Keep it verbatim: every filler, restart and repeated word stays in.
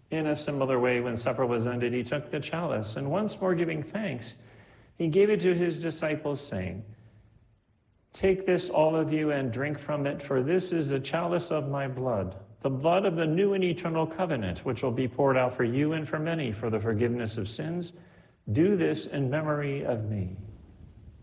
In a similar way, when supper was ended, he took the chalice, and once more giving thanks, he gave it to his disciples, saying, "Take this, all of you, and drink from it, for this is the chalice of my blood, the blood of the new and eternal covenant, which will be poured out for you and for many for the forgiveness of sins. Do this in memory of me."